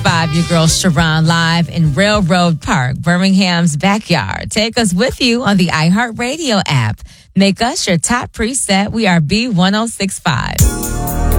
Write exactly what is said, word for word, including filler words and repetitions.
five, your girl Sharon live in Railroad Park, Birmingham's backyard. Take us with you on the iHeartRadio app. Make us your top preset. We are B ten sixty-five.